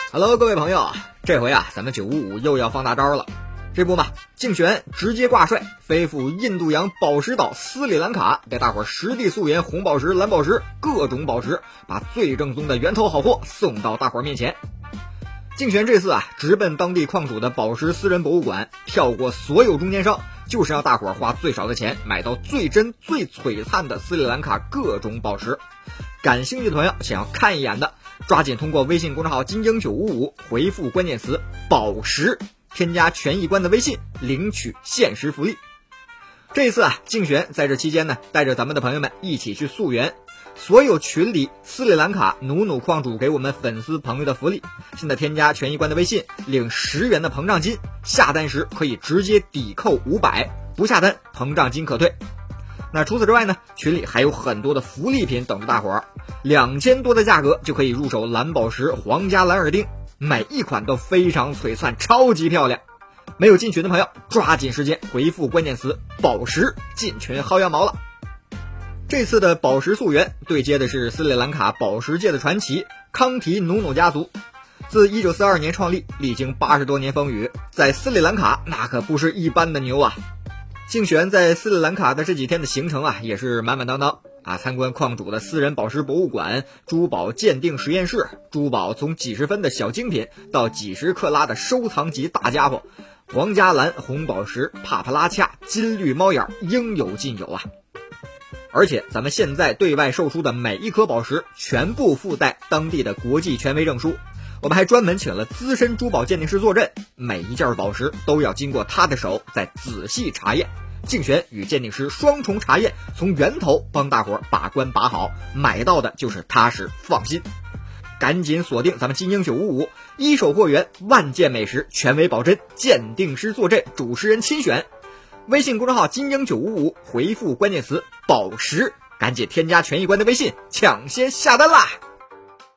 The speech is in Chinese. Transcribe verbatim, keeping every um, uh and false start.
Hello， 各位朋友，这回啊，咱们九五五又要放大招了。这不嘛，竞选直接挂帅，飞赴印度洋宝石岛斯里兰卡，给大伙实地溯源红宝石、蓝宝石各种宝石，把最正宗的源头好货送到大伙面前。竞选这次啊，直奔当地矿主的宝石私人博物馆，跳过所有中间商，就是让大伙花最少的钱买到最真最璀璨的斯里兰卡各种宝石。感兴趣的朋友，想要看一眼的，抓紧通过微信公众号金鹰九五五回复关键词宝石，添加权益官的微信，领取限时福利。这一次啊，竞选在这期间呢，带着咱们的朋友们一起去溯源。所有群里斯里兰卡努努矿主给我们粉丝朋友的福利，现在添加权益官的微信，领十元的膨胀金，下单时可以直接抵扣五百，不下单膨胀金可退。那除此之外呢，群里还有很多的福利品等着大伙儿，两千多的价格就可以入手蓝宝石皇家蓝耳钉，每一款都非常璀璨，超级漂亮。没有进群的朋友，抓紧时间回复关键词宝石进群薅羊毛了。这次的宝石溯源对接的是斯里兰卡宝石界的传奇康提努努家族，自一九四二年创立，历经八十多年风雨，在斯里兰卡那可不是一般的牛啊。竞选在斯里兰卡的这几天的行程啊，也是满满当当啊！参观矿主的私人宝石博物馆、珠宝鉴定实验室，珠宝从几十分的小精品到几十克拉的收藏级大家伙，皇家蓝、红宝石、帕帕拉恰、金绿猫眼应有尽有啊！而且咱们现在对外售出的每一颗宝石全部附带当地的国际权威证书，我们还专门请了资深珠宝鉴定师坐镇，每一件宝石都要经过他的手再仔细查验。竞选与鉴定师双重查验，从源头帮大伙把关把好，买到的就是踏实放心。赶紧锁定咱们金鹰九五五，一手货源，万件美食，权威保真，鉴定师坐镇，主持人亲选。微信公众号金鹰九五五，回复关键词宝石，赶紧添加权益官的微信，抢先下单啦！